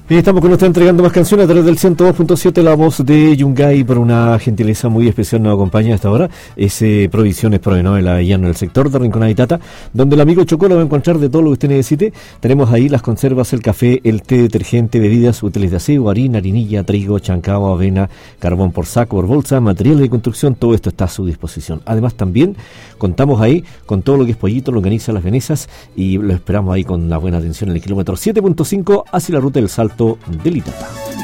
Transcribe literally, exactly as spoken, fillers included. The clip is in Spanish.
Y estamos con usted entregando más canciones a través del ciento dos punto siete, la voz de Yungay. Por una gentileza muy especial nos acompaña a esta hora. Es eh, Provisiones Provenol allá en el sector de Rincón y Tata, donde el amigo Chocó lo va a encontrar de todo lo que usted necesite. Tenemos ahí las conservas, el café, el té, detergente, bebidas útiles de aseo, harina, harinilla, trigo, chancao, avena, carbón por saco, por bolsa, materiales de construcción, todo esto está a su disposición. Además también contamos ahí con todo lo que es pollito, longaniza, las venesas, y lo esperamos ahí con la buena atención en el kilómetro siete punto cinco hacia la ruta del Salto del Itata.